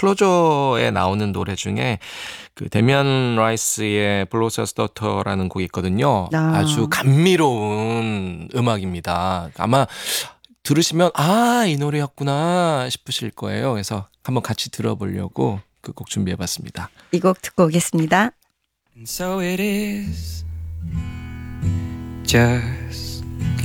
클로저에 나오는 노래 중에 그 데미안 라이스의 블로서스 더터라는 곡이 있거든요. 아주 아. 감미로운 음악입니다. 아마 들으시면 이 노래였구나 싶으실 거예요. 그래서 한번 같이 들어보려고 그 곡 준비해봤습니다. 이 곡 듣고 오겠습니다. And so it is just